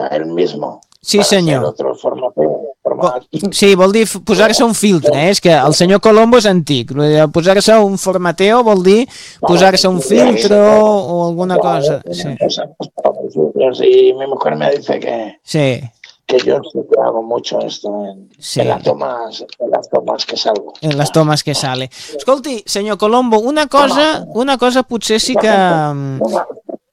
sea él mismo. Sí, senyor. Otro format. Sí, vol dir posar-se un filtre, és que el senyor Colombo és antic. Posar-se un formateo vol dir posar-se un filtro o alguna cosa. Sí. Y mi mujer me dice Sí. que yo sí que hago mucho esto en las tomas que salgo. En les tomes que sale. Escolti, senyor Colombo, una cosa potser sí que... No,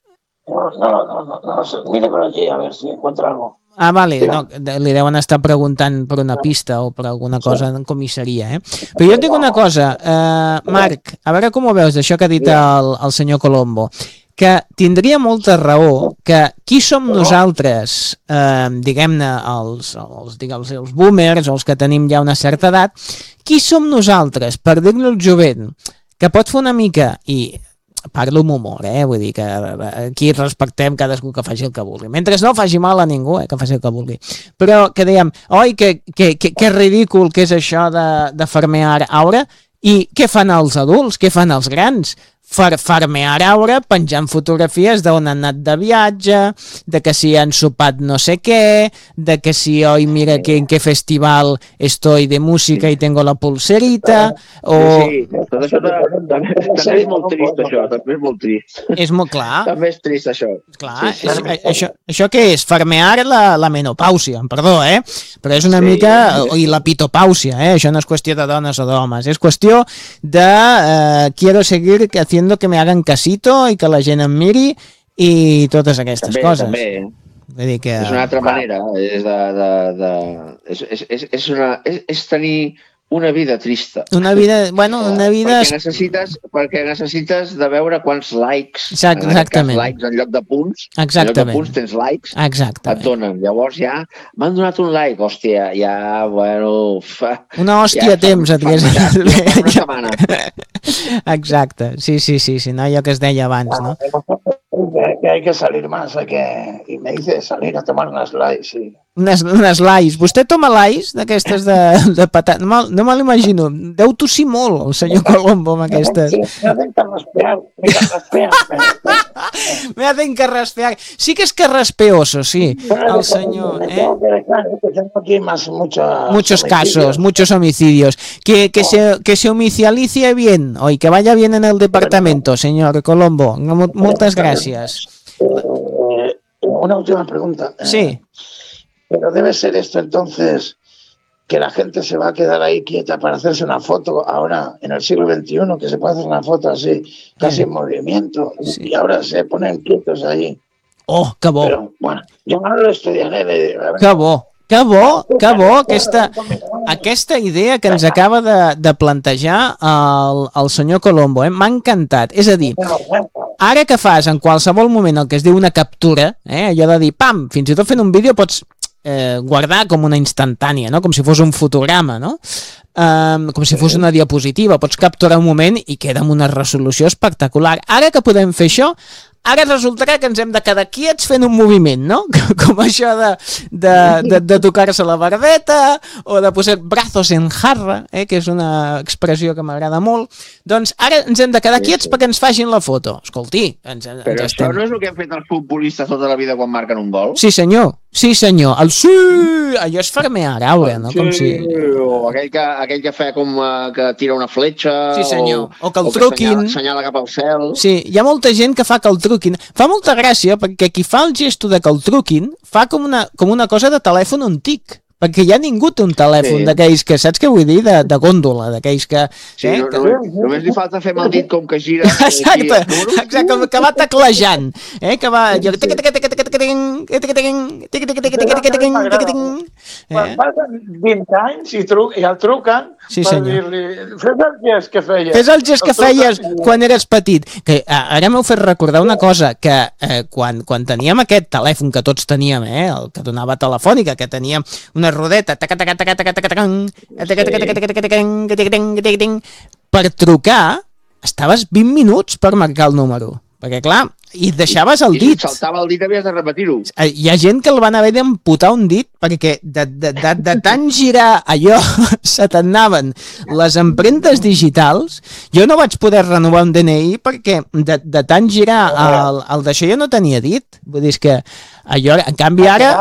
mire por aquí a ver si encuentro algo. Ah, vale, no, li deuen estar preguntant per una pista o per alguna cosa en comissaria, eh? Però jo et dic una cosa, Marc, a veure com ho veus d'això que ha dit el senyor Colombo, que tindria molta raó que qui som nosaltres, diguem-ne, els boomers o els que tenim ja una certa edat, qui som nosaltres per dir-li al jovent que pot fer una mica, i parlo amb humor, vull dir que aquí respectem cadascú que faci el que vulgui, mentre no faci mal a ningú, que faci el que vulgui, però que dèiem, oi, que ridícul que és això de farmear aura, i què fan els adults, què fan els grans? Farmear aura penjant fotografies d'on han anat de viatge, de que si han sopat no sé què, de que si hoy mira que en qué festival estoy de música y tengo la pulserita, o... Sí, tot això també és molt trist, això, també és molt trist. És molt clar. També és trist, això. Clar, això què és? Farmear la menopàusia, perdó, però és una mica... I la pitopàusia, això no és qüestió de dones o d'homes, és qüestió de quiero seguir haciendo que me hagan casito i que la gent em miri i totes aquestes coses. També. Vull dir que... És una altra manera, és tenir una vida trista. Una vida... Perquè necessites de veure quants likes, exactament. Likes en lloc de punts, exactament. En lloc de punts tens likes, exactament. Et donen. Llavors ja m'han donat un like, hòstia, ja, bueno... Una hòstia a temps et hagués... Una setmana. Exacte, sí, no, allò que es deia abans, no? Que hay que salir más, y me dice salir a tomar unas lights, sí. Unes lais. Vostè toma lais d'aquestes de patat? No me l'imagino. Deu tossir molt el senyor Colombo amb aquestes. Me hacen carraspear. Sí que és carraspeoso, sí. El senyor, Aquí muchos casos, muchos homicidios. Que se homicialice bien, o que vaya bien en el departamento, señor Colombo. Moltes gràcies. Una última pregunta. Sí. Pero debe ser esto entonces que la gente se va a quedar ahí quieta para hacerse una foto ahora en el siglo XXI, que se puede hacer una foto así, casi en movimiento, y ahora se ponen quietos ahí. Oh, que bo. Pero, bueno, yo no lo estudiaré. Que bo. Que bo, aquesta idea que ens acaba de plantejar el senyor Colombo, m'ha encantat. És a dir, ara que fas en qualsevol moment el que es diu una captura, allò de dir, pam, fins i tot fent un vídeo pots guardar com una instantània, no? Com si fos un fotograma, no? Com si fos una diapositiva, pots capturar un moment i queda amb una resolució espectacular. Ara que podem fer això, ara resultarà que ens hem de quedar quiets fent un moviment, no? Com això de tocar-se la barbeta o de posar brazos en jarra, que és una expressió que m'agrada molt. Doncs ara ens hem de quedar quiets perquè ens facin la foto. Escolti, però això no és el que han fet els futbolistes tota la vida quan marquen un gol? Sí, senyor. Allò és farmear aura, no? Com si... O aquell que fa com que tira una fletxa... Sí, senyor. O que el truquin. Que assenyala cap al cel. Sí, hi ha molta gent que fa que el truquin. Fa molta gràcia perquè qui fa el gesto de que el truquin fa com una cosa de telèfon antic. Perquè ja ningú té un telèfon d'aquells que, saps què vull dir? De gòndola, d'aquells que... Sí, només li falta fer amb el dit com que gira... Exacte, que va teclejant, que va... Quan passen 20 anys i el truquen per dir-li fes el gest que feies. Fes el gest que feies quan eres petit. Ara m'heu fet recordar una cosa, que quan teníem aquest telèfon que tots teníem, el que donava Telefònica, que teníem una rodeta per trucar, estaves 20 minuts per marcar el número, perquè clar, i deixaves el dit. I si saltava el dit havies de repetir-ho. Hi ha gent que el van haver d'amputar un dit perquè de tant girar allò se t'anaven les empremtes digitals. Jo no vaig poder renovar un DNI perquè de tant girar el d'això jo no tenia dit. Vull dir que allò, en canvi ara